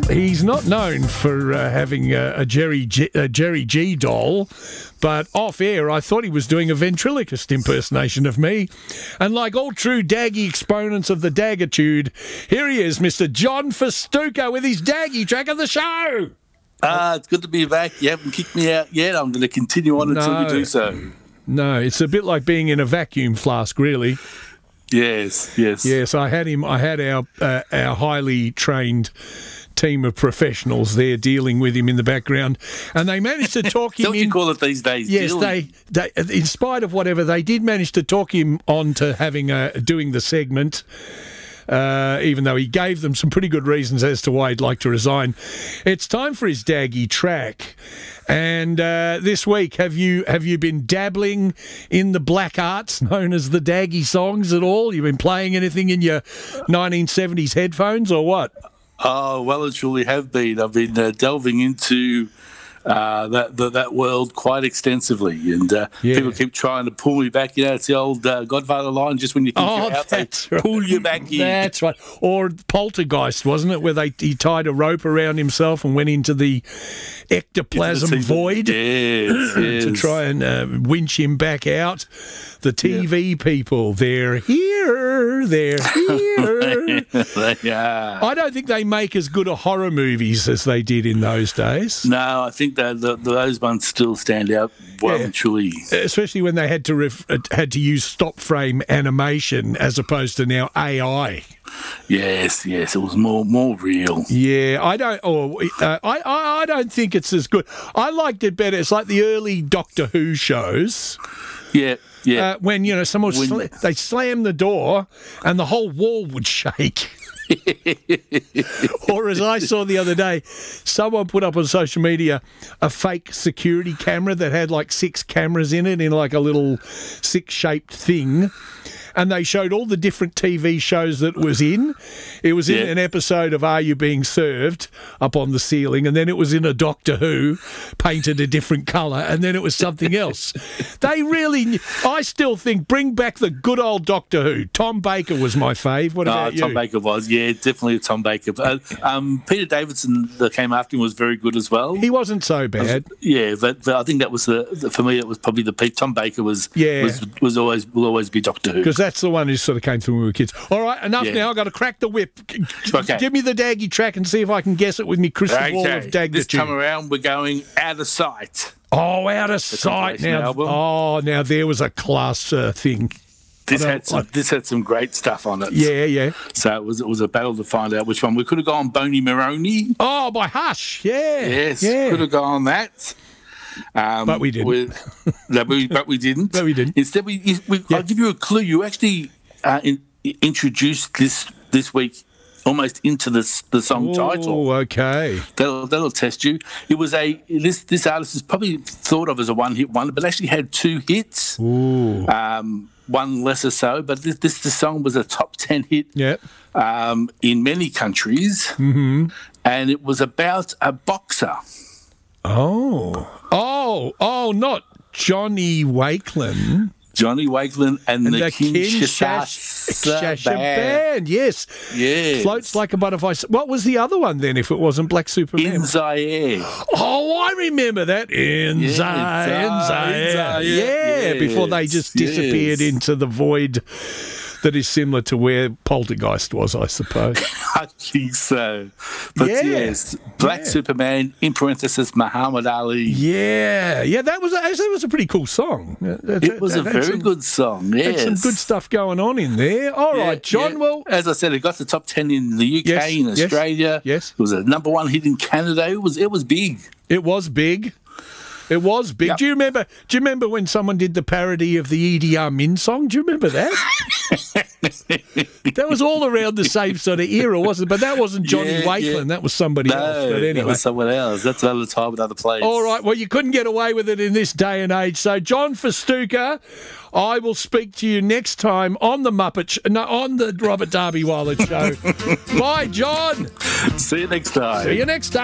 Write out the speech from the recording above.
He's not known for having a Jerry G doll, but off air I thought he was doing a ventriloquist impersonation of me. And like all true Daggy exponents of the Daggitude, here he is, Mr. John Festuca, with his Daggy track of the show. It's good to be back. You haven't kicked me out yet. I'm going to continue on until you do so. No, it's a bit like being in a vacuum flask, really. Yes. Yes, I had our highly trained team of professionals there dealing with him in the background, and they managed to talk him Don't you call it these days? Yes, dealing? they in spite of whatever, they did manage to talk him on to having doing the segment. Even though he gave them some pretty good reasons as to why he'd like to resign. It's time for his Daggy track. And this week, have you been dabbling in the black arts known as the Daggy songs at all? You've been playing anything in your 1970s headphones or what? Oh, well, it truly have been. I've been delving into that world quite extensively, and people keep trying to pull me back. It's the old Godfather line, just when you think you're out, they pull you back in. That's right. Or Poltergeist, wasn't it, where he tied a rope around himself and went into the ectoplasm void to try and winch him back out. The TV people, they're here. They are. I don't think they make as good a horror movies as they did in those days. No, I think that those ones still stand out well and truly. Especially when they had to use stop frame animation as opposed to now AI. Yes, it was more real. Yeah, I don't think it's as good. I liked it better. It's like the early Doctor Who shows. Yeah. When someone they slam the door and the whole wall would shake. Or as I saw the other day, someone put up on social media a fake security camera that had like 6 cameras in it in like a little 6-shaped thing. And they showed all the different TV shows that it was in. It was in an episode of Are You Being Served up on the ceiling, and then it was in a Doctor Who painted a different colour, and then it was something else. I still think, bring back the good old Doctor Who. Tom Baker was my fave. What about you? Tom Baker was, definitely Tom Baker. Peter Davidson that came after him was very good as well. He wasn't so bad. But I think that was for me. It was probably the peak. Tom Baker will always be Doctor Who. That's the one who sort of came through when we were kids. All right, enough now. I've got to crack the whip. Okay. Give me the Daggy track and see if I can guess it with me crystal ball of Daggitude. This time around, we're going Out of Sight. Oh, Out of Sight now. Album. Oh, now there was a class thing. This had some great stuff on it. Yeah. So it was a battle to find out which one. We could have gone Boney Maroney. Oh, by Hush. Yeah. Yes, could have gone that. But we didn't. But we didn't. Instead, I'll give you a clue. You actually introduced this week almost into the song title. Oh, okay. That'll test you. It was this artist is probably thought of as a one-hit wonder, but actually had 2 hits. Ooh. One lesser so, but the song was a top 10 hit. Yep. In many countries, and it was about a boxer. Oh, not Johnny Wakelin. Johnny Wakelin and the Kinshasa Band. Yes. Floats Like a Butterfly. What was the other one then if it wasn't Black Superman? In Zaire. Oh, I remember that. In Zaire. Yeah, before they just disappeared into the void that is similar to where Poltergeist was, I suppose. I think so. But yes, Black Superman, in parenthesis, Muhammad Ali. Yeah, that was a pretty cool song. It was a very good song, yes. Had some good stuff going on in there. All right, John, well... As I said, it got the top 10 in the UK, in Australia. Yes. It was a number 1 hit in Canada. It was big. It was big. It was big. Yep. Do you remember when someone did the parody of the Idi Amin song? Do you remember that? That was all around the same sort of era, wasn't it? But that wasn't Johnny Wakelin. That was somebody else. But anyway, that was someone else. That's another time, another place. All right. Well, you couldn't get away with it in this day and age. So, John Festuca, I will speak to you next time on the on the Robert Darby Wilder Show. Bye, John. See you next time. See you next time.